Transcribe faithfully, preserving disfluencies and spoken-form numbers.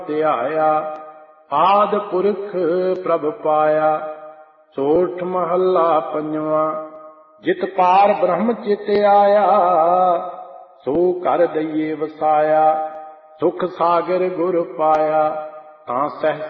ਧਿਆਇਆ। ਆਦਿ ਪੁਰਖ ਪ੍ਰਭ ਪਾਇਆ। ਸੋਠ ਮਹੱਲਾ ਪੰਜਵਾਂ। ਜਿਤ ਪਾਰ ਬ੍ਰਹਮ ਚਿਤ ਆਇਆ, ਸੋ ਘਰ ਦਈਏ ਵਸਾਇਆ। ਸੁਖ ਸਾਗਰ ਗੁਰ ਪਾਇਆ, ਤਾਂ ਸਹਿ